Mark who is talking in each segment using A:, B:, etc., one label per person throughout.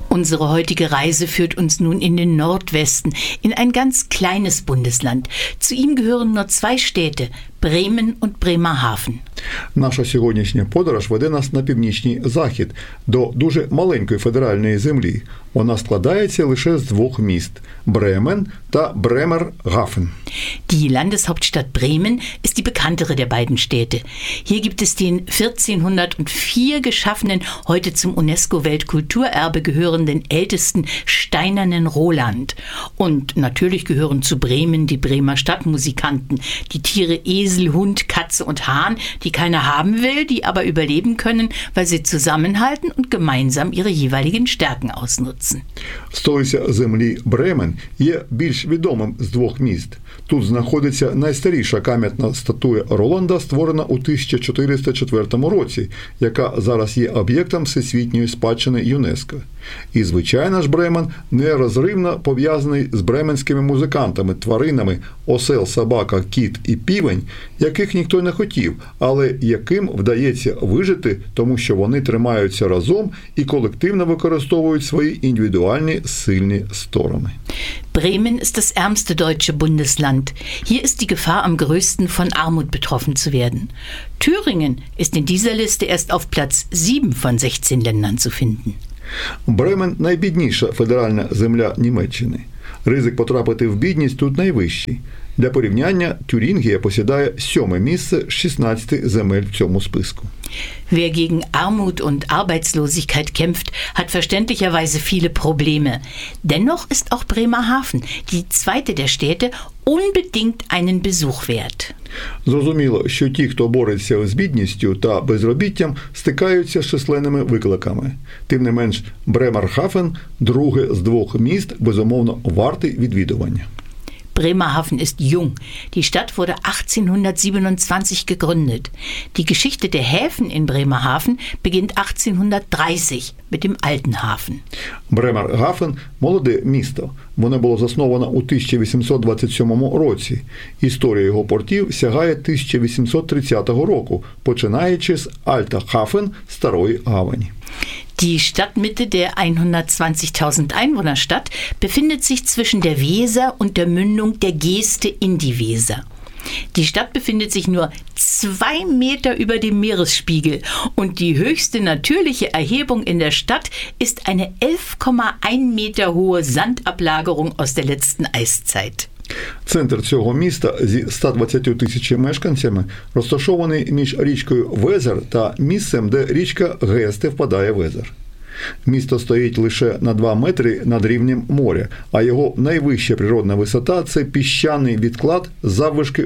A: Unsere heutige Reise führt uns nun in den Nordwesten, in ein ganz kleines Bundesland. Zu ihm gehören nur 2 Städte, Bremen und Bremerhaven.
B: Наша сьогоднішня подорож веде нас на північний захід, до дуже маленької федеральної землі. Вона складається лише з 2 міст – Bremen та Bremerhaven.
A: Die Landeshauptstadt Bremen ist die bekanntere der beiden Städte. Hier gibt es den 1404 geschaffenen, heute zum UNESCO-Weltkulturerbe gehörenden ältesten steinernen Roland. Und natürlich gehören zu Bremen die Bremer Stadtmusikanten, die Tiere Esel, Hund, Katze und Hahn, die keiner haben will, die aber überleben können, weil sie zusammenhalten und gemeinsam ihre jeweiligen Stärken ausnutzen.
B: Столиця землі Бремен є більш відомим з 2 міст. Тут знаходиться найстаріша кам'яна статуя Роланда, створена у 1404 році, яка зараз є об'єктом всесвітньої спадщини ЮНЕСКО. І, звичайно ж, Бремен нерозривно пов'язаний з бременськими музикантами, тваринами осел, собака, кіт і півень, яких ніхто не хотів, але яким вдається вижити, тому що вони тримаються разом і колективно використовують свої індивідуальні сильні сторони.
A: Bremen ist das ärmste deutsche Bundesland. Hier ist die Gefahr am größten, von Armut betroffen zu werden. Thüringen ist in dieser Liste erst auf Platz 7 von 16 Ländern zu finden.
B: Бремен – найбідніша федеральна земля Німеччини. Ризик потрапити в бідність тут найвищий. Для порівняння, Тюрінгія посідає 7-ме місце з 16 земель в цьому списку.
A: Wer gegen Armut und Arbeitslosigkeit kämpft, hat verständlicherweise viele Probleme. Dennoch ist auch Bremerhaven, die zweite der Städte, unbedingt einen Besuch wert.
B: Зрозуміло, що ті, хто бореться з бідністю та безробіттям, стикаються з численними викликами. Тим не менш, Бремерхафен, друге з 2 міст, безумовно, вартий відвідування.
A: Bremerhaven ist jung. Die Stadt wurde 1827 gegründet. Die Geschichte der Häfen in Bremerhaven beginnt 1830 mit dem Alten Hafen.
B: Бремергафен – молоде місто. Воно було засновано у 1827 році. Історія його портів сягає 1830 року, починаючи з Альта-Хафен, Старої Гавані.
A: Die Stadtmitte der 120.000 Einwohnerstadt befindet sich zwischen der Weser und der Mündung der Geeste in die Weser. Die Stadt befindet sich nur 2 Meter über dem Meeresspiegel und die höchste natürliche Erhebung in der Stadt ist eine 11,1 Meter hohe Sandablagerung aus der letzten Eiszeit.
B: Центр цього міста зі 120 тисячами мешканцями розташований між річкою Везер та місцем, де річка Гесте впадає в Везер. Місто стоїть лише на 2 метри над рівнем моря, а його найвища природна висота – це піщаний відклад заввишки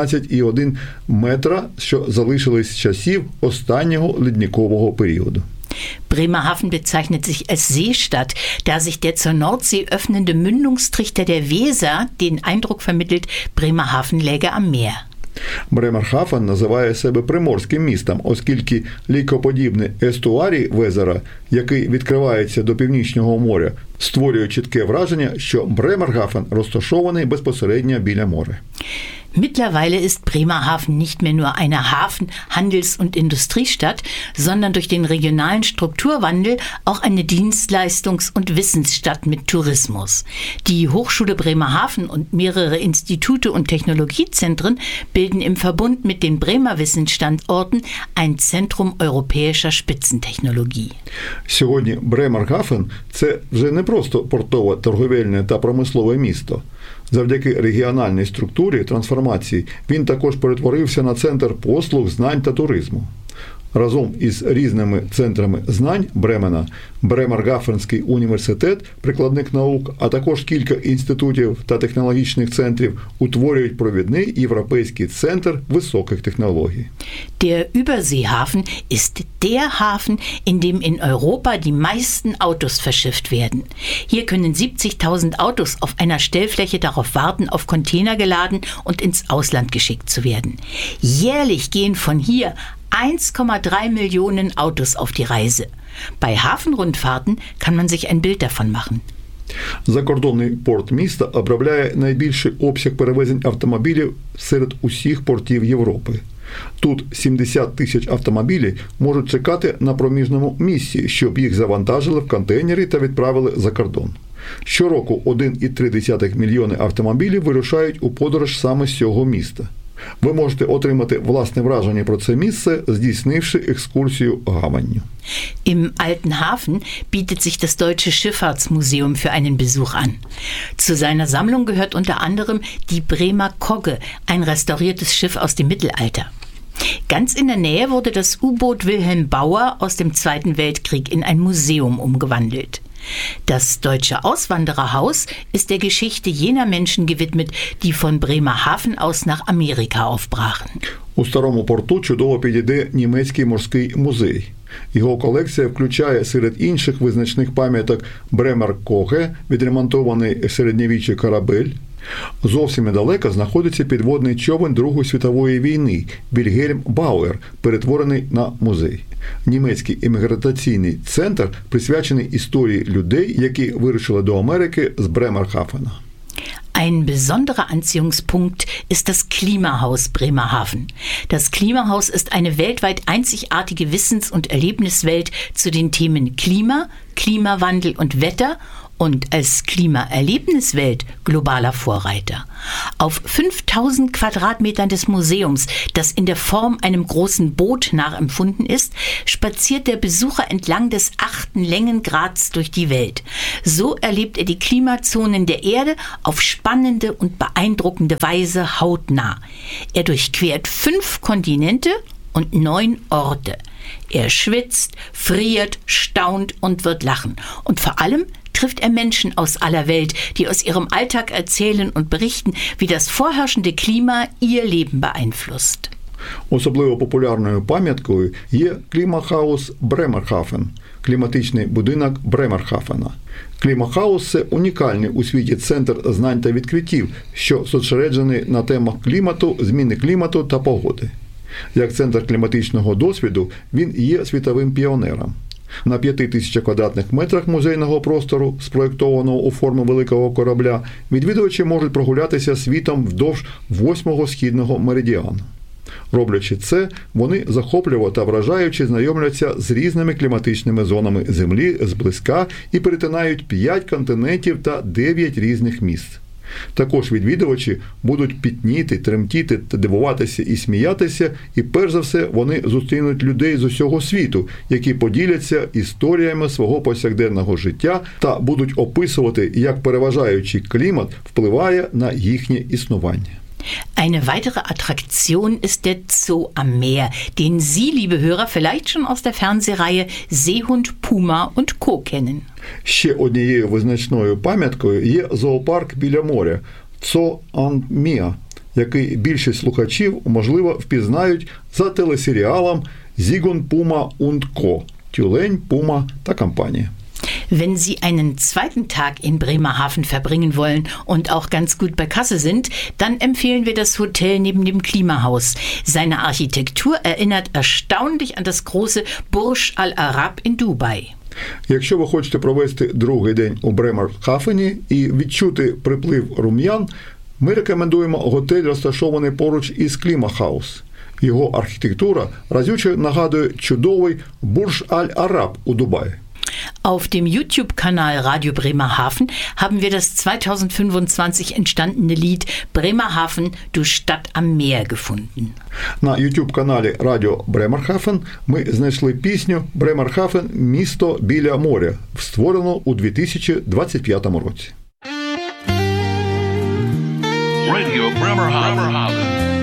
B: 11,1 метра, що залишились з часів останнього ледникового періоду.
A: Bremerhaven bezeichnet sich als Seestadt, da sich der zur Nordsee öffnende Mündungstrichter der Weser den Eindruck vermittelt, Bremerhaven läge am Meer.
B: Бремерхафен називає себе приморським містом, оскільки лікоподібний естуарій Везера, який відкривається до Північного моря, створює чітке враження, що Бремерхафен розташований безпосередньо біля моря.
A: Mittlerweile ist Bremerhaven nicht mehr nur eine Hafen-, Handels- und Industriestadt, sondern durch den regionalen Strukturwandel auch eine Dienstleistungs- und Wissensstadt mit Tourismus. Die Hochschule Bremerhaven und mehrere Institute und Technologiezentren bilden im Verbund mit den Bremer Wissensstandorten ein Zentrum europäischer Spitzentechnologie.
B: Сьогодні Бремерхафен – це вже не просто портове, торговельне та промислове місто. Завдяки регіональній структурі трансформації він також перетворився на центр послуг, знань та туризму. Разом із різними центрами знань Бремена, Бремергафенський університет прикладних наук, а також кілька інститутів та технологічних центрів утворюють провідний європейський центр високих технологій.
A: Der Überseehafen ist der Hafen, in dem in Europa die meisten Autos verschifft werden. Hier können 70.000 Autos auf einer Stellfläche darauf warten, auf Container geladen und ins Ausland geschickt zu werden. Jährlich gehen von hier 1,3 Millionen Autos auf die Reise. Bei Hafenrundfahrten kann man sich ein Bild davon machen.
B: Закордонний порт міста обробляє найбільший обсяг перевезень автомобілів серед усіх портів Європи. Тут 70 тисяч автомобілів можуть чекати на проміжному місці, щоб їх завантажили в контейнери та відправили за кордон. Щороку 1,3 мільйони автомобілів вирушають у подорож саме з цього міста. Ви можете отримати власне враження про це місце, здійснивши екскурсію гаванню.
A: Im Alten Hafen bietet sich das Deutsche Schifffahrtsmuseum für einen Besuch an. Zu seiner Sammlung gehört unter anderem die Bremer Kogge, ein restauriertes Schiff aus dem Mittelalter. Ganz in der Nähe wurde das U-Boot Wilhelm Bauer aus dem Zweiten Weltkrieg in ein Museum umgewandelt. Das Deutsche Auswandererhaus ist der Geschichte jener Menschen gewidmet, die von Bremerhaven aus nach Amerika aufbrachen.
B: У Старому порту чудово підійде німецький морський музей. Його колекція включає серед інших визначних пам'яток Бремер Коге, відремонтований середньовічний корабель. Зовсім недалеко знаходиться підводний човен Другої світової війни Вільгельм Бауер, перетворений на музей. Німецький еміграційний центр присвячений історії людей, які вирушили до Америки з Бремерхафена.
A: Ein besonderer Anziehungspunkt ist das Klimahaus Bremerhaven. Das Klimahaus ist eine weltweit einzigartige Wissens- und Erlebniswelt zu den Themen Klima, Klimawandel und Wetter und als Klimaerlebniswelt globaler Vorreiter. Auf 5000 Quadratmetern des Museums, das in der Form einem großen Boot nachempfunden ist, spaziert der Besucher entlang des 8. Längengrads durch die Welt. So erlebt er die Klimazonen der Erde auf spannende und beeindruckende Weise hautnah. Er durchquert 5 Kontinente und 9 Orte. Er schwitzt, friert, staunt und wird lachen. Und vor allem trifft er Menschen aus aller Welt, die aus ihrem Alltag erzählen und berichten, wie das vorherrschende Klima ihr Leben beeinflusst.
B: Особливо популярною пам'яткою є Клімахаус Бремерхафен, кліматичний будинок Бремерхафена. Клімахаус – це унікальний у світі центр знань та відкриттів, що зосереджений на темах клімату, зміни клімату та погоди. Як центр кліматичного досвіду, він є світовим піонером. На 5000 квадратних метрах музейного простору, спроєктованого у формі великого корабля, відвідувачі можуть прогулятися світом вдовж 8-го східного меридіану. Роблячи це, вони захопливо та вражаючи знайомляться з різними кліматичними зонами Землі зблизька і перетинають 5 континентів та 9 різних місць. Також відвідувачі будуть пітніти, тремтіти, дивуватися і сміятися, і перш за все вони зустрінуть людей з усього світу, які поділяться історіями свого повсякденного життя та будуть описувати, як переважаючий клімат впливає на їхнє існування.
A: Eine weitere Attraktion ist der Zoo am Meer, den Sie, liebe Hörer, vielleicht schon aus der Fernsehreihe Seehund, Puma und Co. kennen.
B: Ще однією визначною пам'яткою є зоопарк біля моря Zoo am Meer, який більшість слухачів, можливо, впізнають за телесеріалом Зігун, Пума und Co. Тюлень, Пума та компанія.
A: Wenn Sie einen zweiten Tag in Bremerhaven verbringen wollen und auch ganz gut bei Kasse sind, dann empfehlen wir das Hotel neben dem Klimahaus. Seine Architektur erinnert erstaunlich an das große Burj Al Arab in Dubai.
B: Якщо ви хочете провести другий день у Бремерхафені і відчути приплив рум'ян, ми рекомендуємо готель, розташований поруч із Клімахаус. Його архітектура разюче нагадує чудовий Бурж Аль Араб у Дубаї.
A: Auf dem YouTube-Kanal Radio Bremerhaven haben wir das 2025 entstandene Lied Bremerhaven, du Stadt am Meer gefunden.
B: На YouTube-каналі Radio Bremerhaven ми знайшли пісню «Бремерхафен. Місто біля моря», створену у 2025 році.
C: Radio Bremerhaven.